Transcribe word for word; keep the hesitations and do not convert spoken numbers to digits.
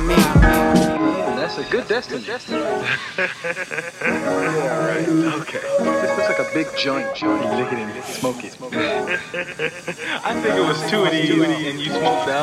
mean? Mm, that's a good destiny. Yeah, right. Okay. This looks like a big joint. You lick it and smoke it. I think it was two of these, and you smoked the other.